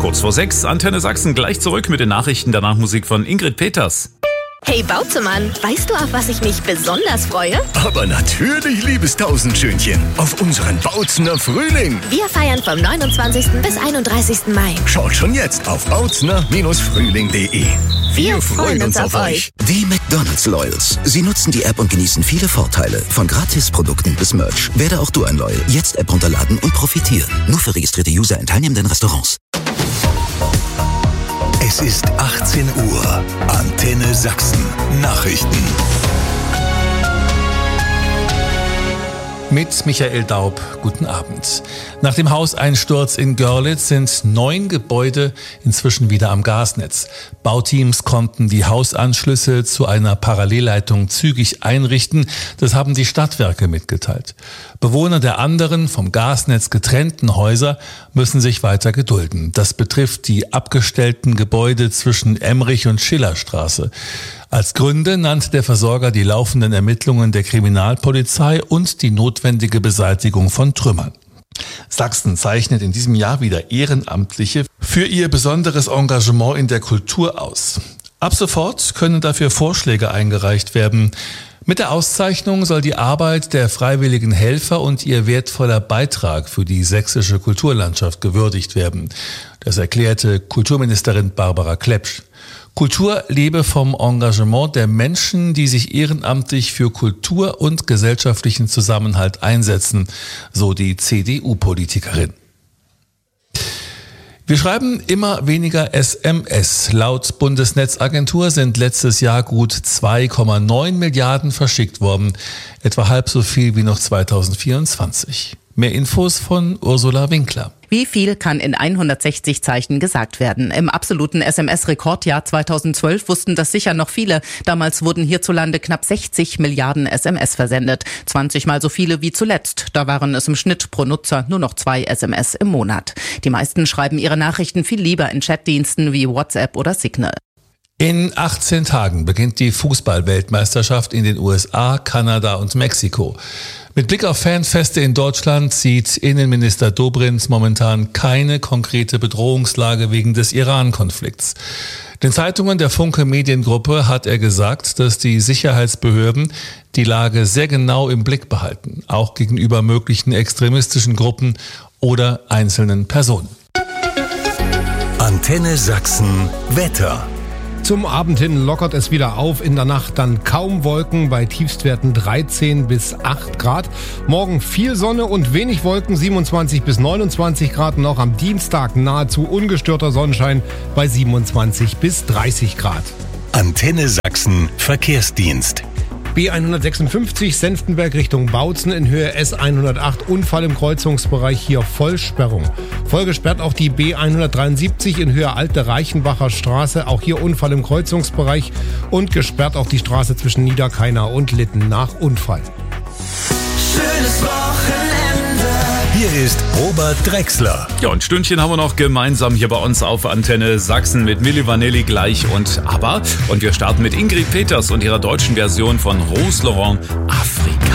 Kurz vor 6, Antenne Sachsen, gleich zurück mit den Nachrichten, danach Musik von Ingrid Peters. Hey Bauzemann, weißt du, auf was ich mich besonders freue? Aber natürlich, liebes Tausendschönchen, auf unseren Bautzener Frühling. Wir feiern vom 29. bis 31. Mai. Schaut schon jetzt auf bautzner-frühling.de. Wir freuen uns auf euch. Die McDonald's Loyals. Sie nutzen die App und genießen viele Vorteile. Von Gratisprodukten bis Merch. Werde auch du ein Loyal. Jetzt App runterladen und profitieren. Nur für registrierte User in teilnehmenden Restaurants. Es ist 18 Uhr. Antenne Sachsen. Nachrichten. Mit Michael Daub, guten Abend. Nach dem Hauseinsturz in Görlitz sind 9 Gebäude inzwischen wieder am Gasnetz. Bauteams konnten die Hausanschlüsse zu einer Parallelleitung zügig einrichten. Das haben die Stadtwerke mitgeteilt. Bewohner der anderen vom Gasnetz getrennten Häuser müssen sich weiter gedulden. Das betrifft die abgestellten Gebäude zwischen Emmerich und Schillerstraße. Als Gründe nannte der Versorger die laufenden Ermittlungen der Kriminalpolizei und die notwendige Beseitigung von Trümmern. Sachsen zeichnet in diesem Jahr wieder Ehrenamtliche für ihr besonderes Engagement in der Kultur aus. Ab sofort können dafür Vorschläge eingereicht werden. Mit der Auszeichnung soll die Arbeit der freiwilligen Helfer und ihr wertvoller Beitrag für die sächsische Kulturlandschaft gewürdigt werden. Das erklärte Kulturministerin Barbara Klepsch. Kultur lebe vom Engagement der Menschen, die sich ehrenamtlich für Kultur und gesellschaftlichen Zusammenhalt einsetzen, so die CDU-Politikerin. Wir schreiben immer weniger SMS. Laut Bundesnetzagentur sind letztes Jahr gut 2,9 Milliarden verschickt worden, etwa halb so viel wie noch 2024. Mehr Infos von Ursula Winkler. Wie viel kann in 160 Zeichen gesagt werden? Im absoluten SMS-Rekordjahr 2012 wussten das sicher noch viele. Damals wurden hierzulande knapp 60 Milliarden SMS versendet. 20-mal so viele wie zuletzt. Da waren es im Schnitt pro Nutzer nur noch 2 SMS im Monat. Die meisten schreiben ihre Nachrichten viel lieber in Chatdiensten wie WhatsApp oder Signal. In 18 Tagen beginnt die Fußball-Weltmeisterschaft in den USA, Kanada und Mexiko. Mit Blick auf Fanfeste in Deutschland sieht Innenminister Dobrindt momentan keine konkrete Bedrohungslage wegen des Iran-Konflikts. Den Zeitungen der Funke Mediengruppe hat er gesagt, dass die Sicherheitsbehörden die Lage sehr genau im Blick behalten, auch gegenüber möglichen extremistischen Gruppen oder einzelnen Personen. Antenne Sachsen Wetter. Zum Abend hin lockert es wieder auf, in der Nacht dann kaum Wolken bei Tiefstwerten 13 bis 8 Grad. Morgen viel Sonne und wenig Wolken, 27 bis 29 Grad. Und auch am Dienstag nahezu ungestörter Sonnenschein bei 27 bis 30 Grad. Antenne Sachsen Verkehrsdienst. B156 Senftenberg Richtung Bautzen in Höhe S108, Unfall im Kreuzungsbereich, hier Vollsperrung. Voll gesperrt auch die B173 in Höhe Alte Reichenbacher Straße, auch hier Unfall im Kreuzungsbereich und gesperrt auch die Straße zwischen Niederkainau und Litten nach Unfall. Schönes Wochenende. Hier ist Robert Drexler. Ja, und Stündchen haben wir noch gemeinsam hier bei uns auf Antenne Sachsen mit Milli Vanilli gleich und ABBA. Und wir starten mit Ingrid Peters und ihrer deutschen Version von Rose Laurent Afrika.